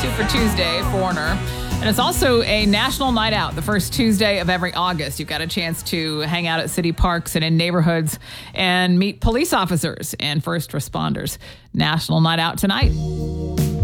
Super Tuesday, Foreigner. And it's also a national night out, the first Tuesday of every August. You've got a chance to hang out at city parks and in neighborhoods and meet police officers and first responders. National night out tonight.